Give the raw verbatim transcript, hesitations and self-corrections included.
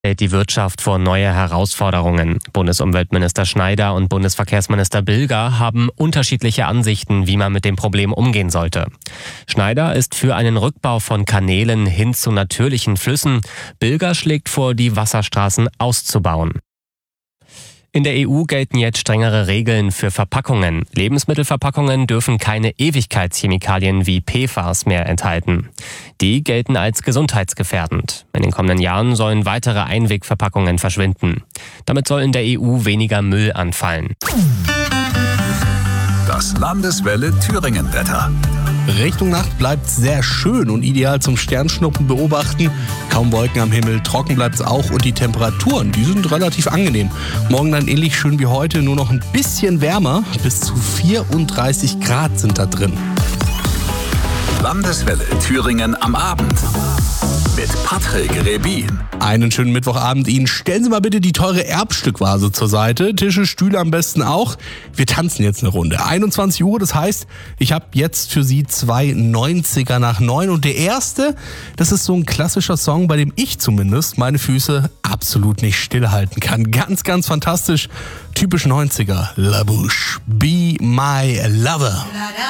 stellt die Wirtschaft vor neue Herausforderungen. Bundesumweltminister Schneider und Bundesverkehrsminister Bilger haben unterschiedliche Ansichten, wie man mit dem Problem umgehen sollte. Schneider ist für einen Rückbau von Kanälen hin zu natürlichen Flüssen. Bilger schlägt vor, die Wasserstraßen auszubauen. In der E U gelten jetzt strengere Regeln für Verpackungen. Lebensmittelverpackungen dürfen keine Ewigkeitschemikalien wie P F A S mehr enthalten. Die gelten als gesundheitsgefährdend. In den kommenden Jahren sollen weitere Einwegverpackungen verschwinden. Damit soll in der E U weniger Müll anfallen. Das Landeswelle Thüringen-Wetter. Richtung Nacht bleibt sehr schön und ideal zum Sternschnuppen beobachten. Kaum Wolken am Himmel, trocken bleibt es auch und die Temperaturen, die sind relativ angenehm. Morgen dann ähnlich schön wie heute, nur noch ein bisschen wärmer. Bis zu vierunddreißig Grad sind da drin. Landeswelle Thüringen am Abend mit Patrick Rebin. Einen schönen Mittwochabend Ihnen. Stellen Sie mal bitte die teure Erbstückvase zur Seite. Tische, Stühle am besten auch. Wir tanzen jetzt eine Runde. einundzwanzig Uhr, das heißt, ich habe jetzt für Sie zwei neunziger nach neun. Und der erste, das ist so ein klassischer Song, bei dem ich zumindest meine Füße absolut nicht stillhalten kann. Ganz, ganz fantastisch. Typisch neunziger. La Bouche, Be My Lover.